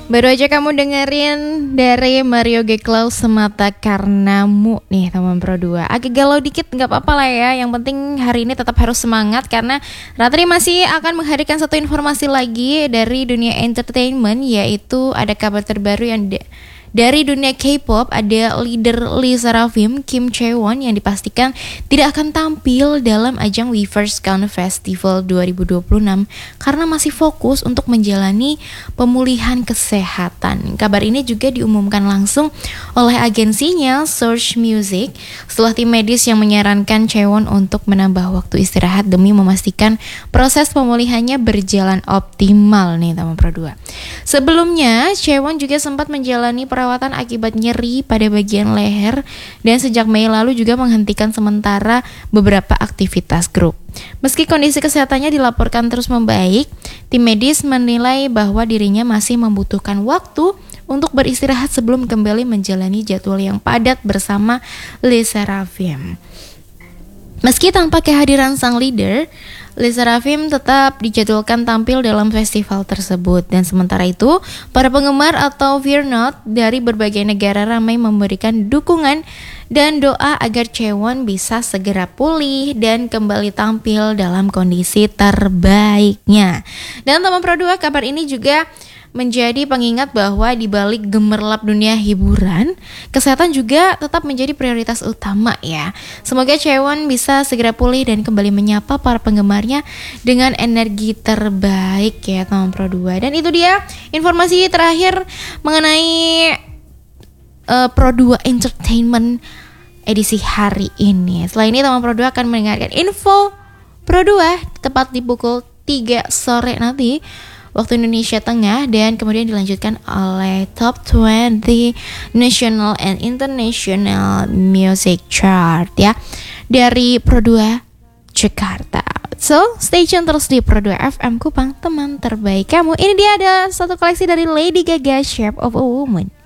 Baru aja kamu dengerin dari Mario Geklau Semata Karenamu nih teman Pro 2. Agak galau dikit gak apa-apa lah ya. Yang penting hari ini tetap harus semangat karena Ratri masih akan menghadirkan satu informasi lagi dari dunia entertainment, yaitu ada kabar terbaru yang dari dunia K-pop. Ada leader Lee Serafim, Kim Chae-won, yang dipastikan tidak akan tampil dalam ajang Weverse Count Festival 2026 karena masih fokus untuk menjalani pemulihan kesehatan. Kabar ini juga diumumkan langsung oleh agensinya Source Music setelah tim medis yang menyarankan Chae-won untuk menambah waktu istirahat demi memastikan proses pemulihannya berjalan optimal nih teman Pro 2. Sebelumnya Chae-won juga sempat menjalani perawatan akibat nyeri pada bagian leher dan sejak Mei lalu juga menghentikan sementara beberapa aktivitas grup. Meski kondisi kesehatannya dilaporkan terus membaik, tim medis menilai bahwa dirinya masih membutuhkan waktu untuk beristirahat sebelum kembali menjalani jadwal yang padat bersama Lee Serafim. Meski tanpa kehadiran sang leader, Lee Serafim tetap dijadwalkan tampil dalam festival tersebut. Dan sementara itu, para penggemar atau Viernot dari berbagai negara ramai memberikan dukungan dan doa agar Chae-won bisa segera pulih dan kembali tampil dalam kondisi terbaiknya. Dan teman Pro 2, kabar ini juga menjadi pengingat bahwa di balik gemerlap dunia hiburan, kesehatan juga tetap menjadi prioritas utama ya. Semoga Chae-won bisa segera pulih dan kembali menyapa para penggemarnya dengan energi terbaik ya teman Pro 2. Dan itu dia informasi terakhir mengenai Pro 2 Entertainment edisi hari ini. Setelah ini teman Pro 2 akan mendengarkan info Pro 2 tepat di pukul 3 sore nanti waktu Indonesia Tengah, dan kemudian dilanjutkan oleh Top 20 National and International Music Chart ya dari Pro 2 Jakarta. So, stay tune terus di Pro 2 FM Kupang, teman terbaik kamu. Ini dia ada satu koleksi dari Lady Gaga, Shape of a Woman.